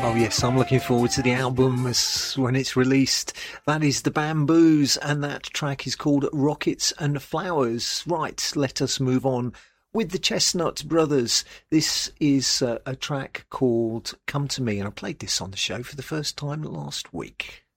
Oh yes, I'm looking forward to the album when it's released. That is the Bamboos, and that track is called Rockets and Flowers. Right, let us move on with the Chestnut Brothers. This is a track called Come to Me, and I played this on the show for the first time last week.